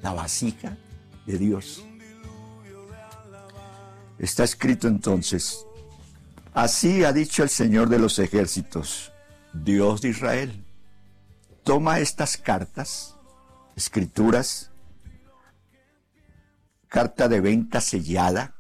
la vasija de Dios. Está escrito entonces: así ha dicho el Señor de los ejércitos, Dios de Israel, toma estas cartas, escrituras, carta de venta sellada,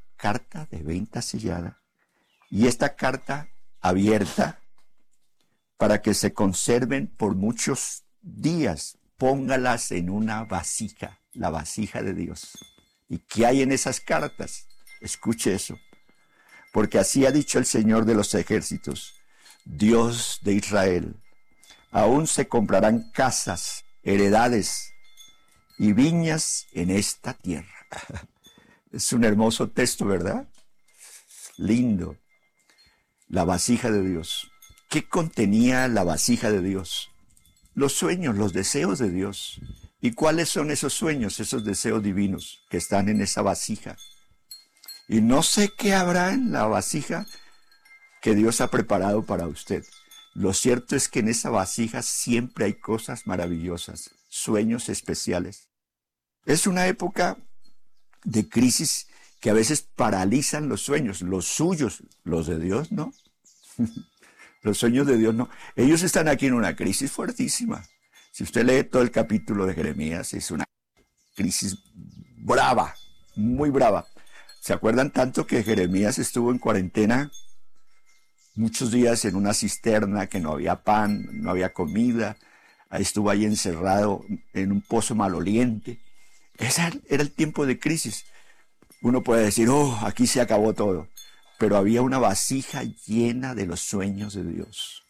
y esta carta abierta para que se conserven por muchos días. Póngalas en una vasija, la vasija de Dios. ¿Y qué hay en esas cartas? Escuche eso. Porque así ha dicho el Señor de los ejércitos, Dios de Israel, aún se comprarán casas, heredades y viñas en esta tierra. Es un hermoso texto, ¿verdad? Lindo. La vasija de Dios. ¿Qué contenía la vasija de Dios? Los sueños, los deseos de Dios. ¿Y cuáles son esos sueños, esos deseos divinos que están en esa vasija? Y no sé qué habrá en la vasija que Dios ha preparado para usted. Lo cierto es que en esa vasija siempre hay cosas maravillosas, sueños especiales. Es una época de crisis que a veces paralizan los sueños, los suyos, los de Dios no. Los sueños de Dios no. Ellos están aquí en una crisis fuertísima. Si usted lee todo el capítulo de Jeremías, es una crisis brava, muy brava. ¿Se acuerdan tanto que Jeremías estuvo en cuarentena muchos días en una cisterna, que no había pan, no había comida? Estuvo ahí encerrado en un pozo maloliente. Ese era el tiempo de crisis. Uno puede decir, oh, aquí se acabó todo. Pero había una vasija llena de los sueños de Dios.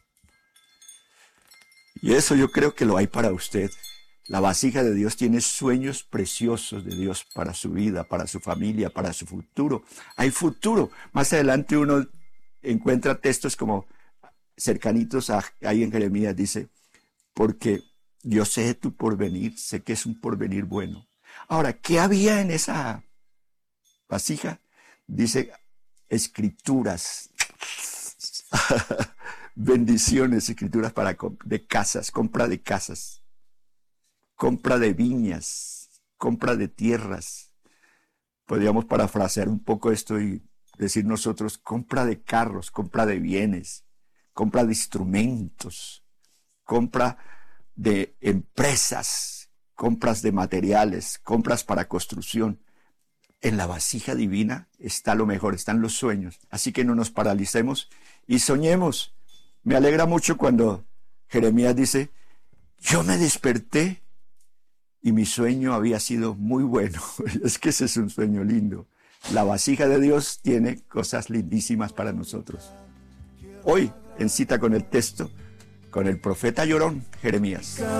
Y eso yo creo que lo hay para usted. La vasija de Dios tiene sueños preciosos de Dios para su vida, para su familia, para su futuro. Hay futuro. Más adelante uno encuentra textos como cercanitos ahí en Jeremías, dice, porque yo sé tu porvenir, sé que es un porvenir bueno. Ahora, ¿qué había en esa vasija? Dice, escrituras, bendiciones, escrituras de casas, compra de casas, compra de viñas, compra de tierras. Podríamos parafrasear un poco esto y decir nosotros, compra de carros, compra de bienes, compra de instrumentos, compra de empresas, compras de materiales, compras para construcción. En la vasija divina está lo mejor, están los sueños. Así que no nos paralicemos y soñemos. Me alegra mucho cuando Jeremías dice, yo me desperté y mi sueño había sido muy bueno. Es que ese es un sueño lindo. La vasija de Dios tiene cosas lindísimas para nosotros. Hoy, en cita con el texto, con el profeta llorón, Jeremías.